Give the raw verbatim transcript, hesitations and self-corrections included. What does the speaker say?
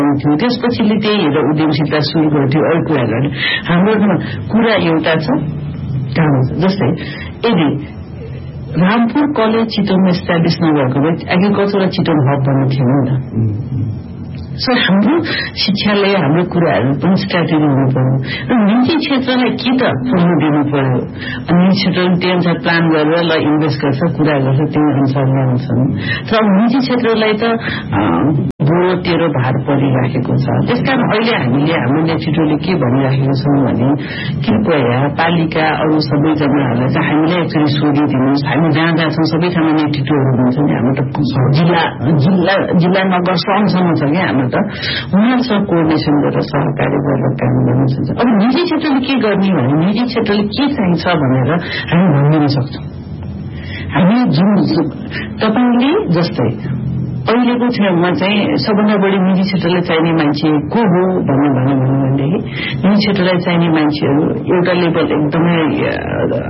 थियो त्यसपछिले त्यही हेरेर उद्यमशीलता सुरु गर्थ्यो अरू कुरा गर्ने हाम्रो कुरा एउटा छ काम जस्तै यदि रामपुर कलेज चितवनमा इस्टाब्लिस नभएको भए एग्रिकल्चर चितवन हब बन्नु थिएन नि त सो हाम्रो शिक्षाले हाम्रो कुराहरू पनि स्ट्राटेजी हुनु पर्यो र निजी क्षेत्रलाई के त पुग्नु दिनु पर्यो अनि निजी क्षेत्रले त्यही अनुसार प्लान गरेर ल इन्भेस्ट गर्छ कुरा गर्छ त्यही अनुसार ल्याउँछन् तर निजी क्षेत्रलाई त बोलो तेरो भार परिराखेको छ त्यसकारण अहिले हामीले हाम्रो नेतृत्वले के भनिराखेको छौँ भने कृपया पालिका अरू सबैजनाहरूलाई चाहिँ हामीले एकचोटि सोधिदिनुहोस् हामी जहाँ जहाँ छौँ सबै ठाउँमा नेतृत्वहरू हुन्छ नि हाम्रो त जिल्ला जिल्ला जिल्ला नगर सङ्घसम्म छ क्या हाम्रो त उनीहरूसँग कोअर्डिनेसन गरेर सहकारी गरेर काम गर्नु सक्छ अब निजी क्षेत्रले के गर्ने भने निजी क्षेत्रले के चाहिन्छ भनेर हामी भनिदिन सक्छौँ हामी जुन तपाईँले जस्तै अहिलेको ठाउँमा चाहिँ सबभन्दा बढी निजी क्षेत्रलाई चाहिने मान्छे को हो भन्नु भन्यो भनेदेखि निजी क्षेत्रलाई चाहिने मान्छेहरू एउटा लेभल एकदमै